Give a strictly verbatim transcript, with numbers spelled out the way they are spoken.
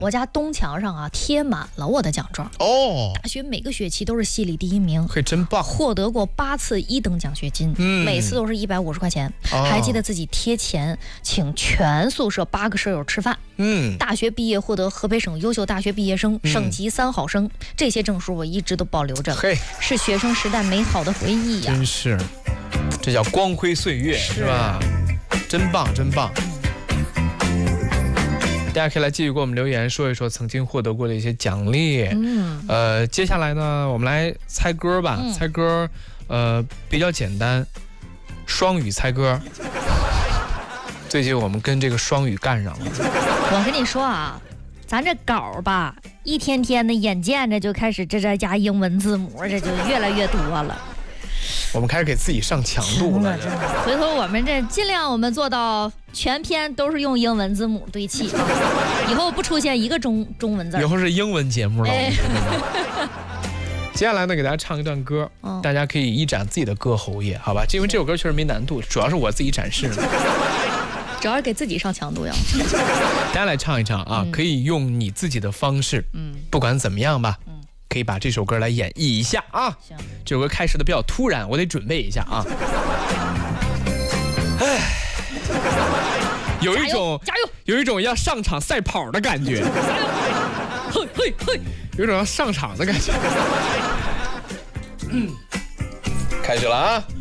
我家东墙上啊贴满了我的奖状哦。 大学每个学期都是系里第一名， 嘿，真棒！ 获得过八次一等奖学金， 嗯， 每次都是一百五十块钱。 哦、 还记得自己贴钱请全宿舍八个舍友吃饭。 嗯， 大学毕业获得河北省优秀大学毕业生、 嗯、 省级三好生，这些证书我一直都保留着， 嘿， 是学生时代美好的回忆呀、啊。 真是，这叫光辉岁月，是, 是吧？真棒，真棒。大家可以来继续给我们留言，说一说曾经获得过的一些奖励。 嗯， 呃，接下来呢，我们来猜歌吧。嗯、猜歌，呃，比较简单，双语猜歌。最近我们跟这个双语干上了。 我跟你说啊，咱这稿吧，一天天的，眼见着就开始这这加英文字母，这就越来越多了。 我们开始给自己上强度了。 真的，回头我们这尽量我们做到全篇都是用英文字母对齐啊，以后不出现一个中中文字。 以后是英文节目了。 哎、 接下来呢，给大家唱一段歌，嗯、大家可以一展自己的歌喉业，好吧？因为这首歌确实没难度，主要是我自己展示的。 主要是给自己上强度呀。 大家来唱一唱啊，嗯、可以用你自己的方式，嗯，不管怎么样吧。嗯，可以把这首歌来演绎一下啊！行，这首歌开始的比较突然，我得准备一下啊。唉，有一种加油， 有一种要上场赛跑的感觉。 嘿嘿嘿， 有一种要上场的感觉。嗯，开始了啊！